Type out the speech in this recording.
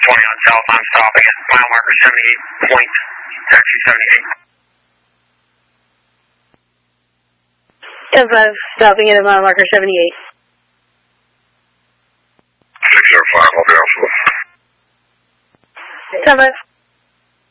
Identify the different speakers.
Speaker 1: on south, I'm stopping at mile marker 78 point, taxi 78.
Speaker 2: 10-5, stopping at mile marker 78.
Speaker 1: 605, I'll be off.
Speaker 2: 10-5.